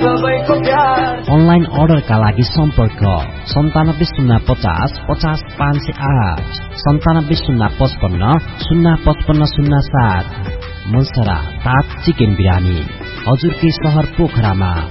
सबैको प्यार। अनलाइन अर्डरका लागि सम्पर्क 9705500508 9705505507। मन्सरा ताज चिकन बिरानी हजुरकै शहर पोखरामा।